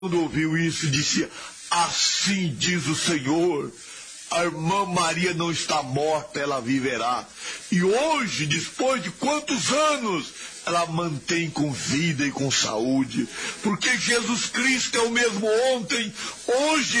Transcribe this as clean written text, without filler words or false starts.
Quando ouviu isso, disse: assim diz o Senhor, a irmã Maria não está morta, ela viverá. E hoje, depois de quantos anos, ela mantém com vida e com saúde, porque Jesus Cristo é o mesmo ontem, hoje